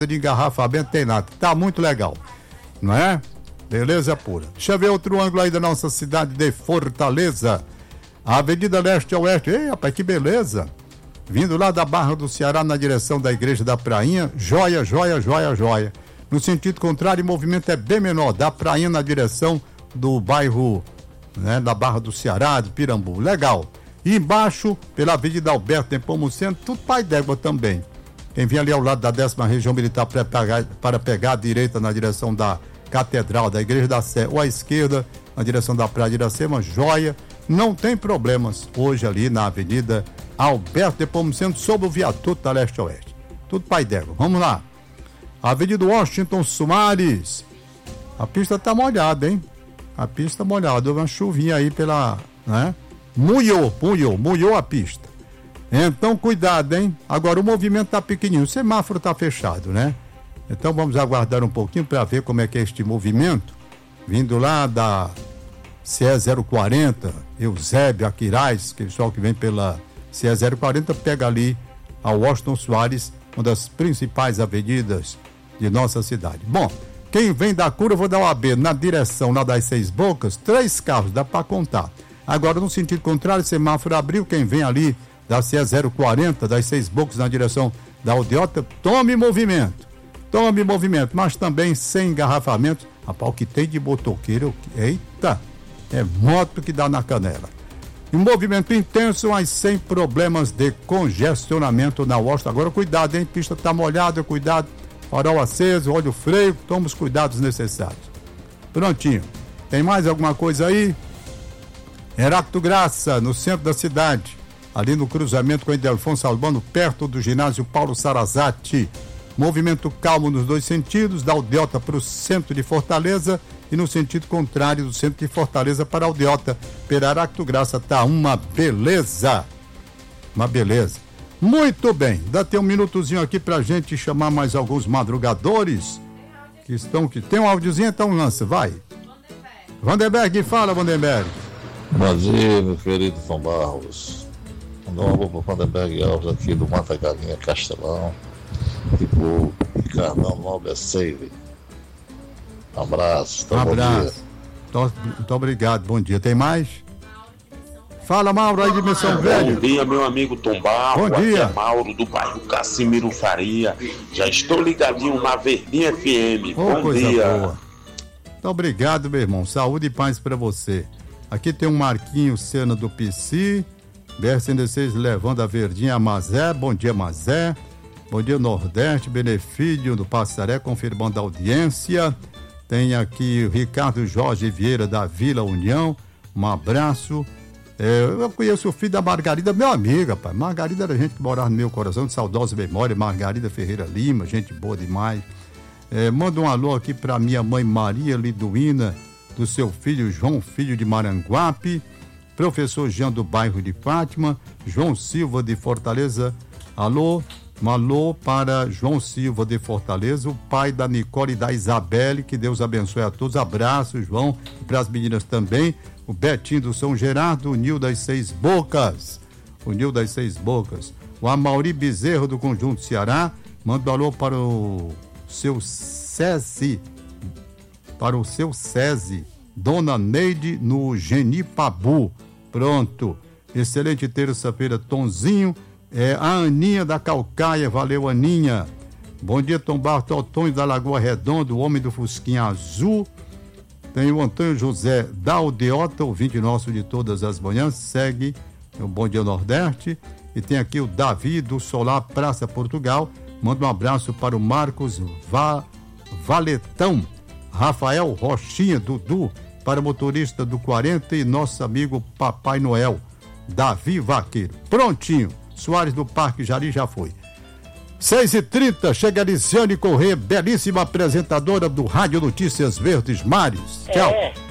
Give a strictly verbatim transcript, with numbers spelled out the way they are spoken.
de engarrafamento, tem nada. Tá muito legal, não é? Beleza pura. Deixa eu ver outro ângulo aí da nossa cidade de Fortaleza. A Avenida Leste a Oeste. Ei, rapaz, que beleza. Vindo lá da Barra do Ceará na direção da Igreja da Prainha. Joia, joia, joia, joia. No sentido contrário, o movimento é bem menor. Da Prainha na direção do bairro, né, da Barra do Ceará, de Pirambu. Legal. E embaixo, pela Avenida Alberto, em Pomoceno, tudo pai d'égua também. Quem vem ali ao lado da décima Região Militar para pegar, para pegar a direita na direção da Catedral, da Igreja da Sé, ou à esquerda, na direção da Praia de Iracema, joia. Não tem problemas hoje ali na Avenida Alberto de Pomoceno, sob o viaduto da Leste a Oeste. Tudo pai d'égua. Vamos lá. Avenida Washington Soares. A pista tá molhada, hein? A pista molhada. Houve uma chuvinha aí pela, né? Molhou, molhou, molhou a pista. Então, cuidado, hein? Agora, o movimento tá pequenininho. O semáforo tá fechado, né? Então, vamos aguardar um pouquinho para ver como é que é este movimento. Vindo lá da C E zero quarenta, Eusébio, Aquiraz, que é o pessoal que vem pela C E zero quarenta, pega ali a Washington Soares, uma das principais avenidas de nossa cidade. Bom, quem vem da Cura, eu vou dar o A B na direção lá das Seis Bocas, três carros, dá para contar. Agora, no sentido contrário, semáforo abriu, quem vem ali da C E zero quarenta, das Seis Bocas na direção da Aldeota, tome movimento, tome movimento, mas também sem engarrafamento. Rapaz, o que tem de motoqueiro, eita, é moto que dá na canela. Um movimento intenso, mas sem problemas de congestionamento na Washington. Agora, cuidado, hein? Pista tá molhada, cuidado. Farol aceso, olha o freio, toma os cuidados necessários. Prontinho. Tem mais alguma coisa aí? Heráclito Graça, no centro da cidade, ali no cruzamento com o Ildefonso Albano, perto do ginásio Paulo Sarazati. Movimento calmo nos dois sentidos, da Aldeota para o centro de Fortaleza e no sentido contrário do centro de Fortaleza para a Aldeota. Pela Heráclito Graça tá uma beleza. Uma beleza. Muito bem, dá até um minutozinho aqui pra gente chamar mais alguns madrugadores que estão, que tem um áudiozinho, então lança, vai. Vandenberg, fala, Vandenberg. Bom dia, meu querido Tom Barros. Mandar um alô pro Vandenberg Alves aqui do Mata Galinha Castelão e pro Ricardão Nobre Save. Um abraço, tá, um bom abraço. Dia. Muito obrigado, bom dia. Tem mais? Fala, Mauro, aí de Missão Velho. Bom dia, meu amigo Tom Barro. Bom dia. Aqui é Mauro, do bairro Cassimiro Faria. Já estou ligadinho na Verdinha F M. Oh, bom coisa dia. Boa. Muito obrigado, meu irmão. Saúde e paz pra você. Aqui tem um Marquinho Sena do P C, B R cento e seis levando a Verdinha a Mazé. Bom dia, Mazé. Bom dia, Nordeste, Benefício do Passaré, confirmando a audiência. Tem aqui o Ricardo Jorge Vieira da Vila União. Um abraço. É, eu conheço o filho da Margarida, meu amigo, rapaz. Margarida era gente que morava no meu coração, de saudosa memória. Margarida Ferreira Lima, gente boa demais. É, manda um alô aqui pra minha mãe Maria Liduína, do seu filho João Filho de Maranguape, professor Jean do bairro de Fátima, João Silva de Fortaleza. Alô, um alô para João Silva de Fortaleza, o pai da Nicole e da Isabelle, que Deus abençoe a todos. Abraço, João, e para as meninas também. O Betinho do São Gerardo, o Nil das Seis Bocas, o Nil das Seis Bocas. O Amauri Bezerro do Conjunto Ceará, manda um alô para o seu SESI, para o seu SESI, Dona Neide no Genipabu. Pronto. Excelente terça-feira, Tonzinho. É a Aninha da Calcaia, valeu, Aninha. Bom dia, Tom Barro, Totônio da Lagoa Redonda, o homem do Fusquinha Azul. Tem o Antônio José da Aldeota, ouvinte nosso de todas as manhãs, segue o Bom Dia Nordeste. E tem aqui o Davi do Solar Praça Portugal, manda um abraço para o Marcos Va... Valetão, Rafael Rochinha, Dudu, para o motorista do quarenta e nosso amigo Papai Noel, Davi Vaqueiro. Prontinho, Soares do Parque Jari já foi. seis e trinta, chega a Liciane Corrêa, belíssima apresentadora do Rádio Notícias Verdes Mares. Tchau. É.